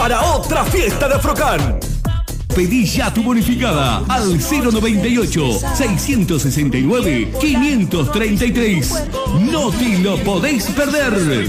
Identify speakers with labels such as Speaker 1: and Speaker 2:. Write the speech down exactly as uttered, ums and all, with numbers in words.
Speaker 1: para otra fiesta de Afrocan.
Speaker 2: Pedí ya tu bonificada al cero noventa y ocho, seiscientos sesenta y nueve, quinientos treinta y tres. No te lo podéis perder.